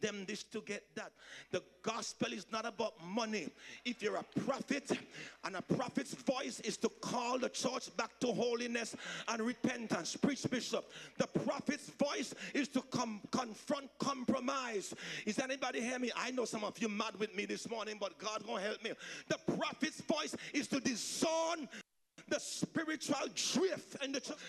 them this to get that. The gospel is not about money. If you're a prophet, and a prophet's voice is to call the church back to holiness and repentance, preach, bishop. The prophet's voice is to confront compromise. Is anybody hear me? I know some of you mad with me this morning, but God gonna help me. The prophet's voice is to discern the spiritual drift in the church.